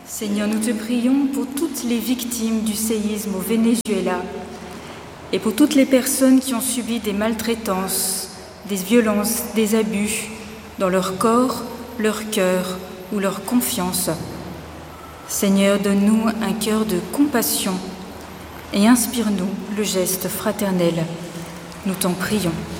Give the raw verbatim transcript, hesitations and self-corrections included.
Seigneur, nous te prions pour toutes les victimes du séisme au Venezuela et pour toutes les personnes qui ont subi des maltraitances, des violences, des abus dans leur corps, leur cœur ou leur confiance. Seigneur, donne-nous un cœur de compassion et inspire-nous le geste fraternel. Nous t'en prions.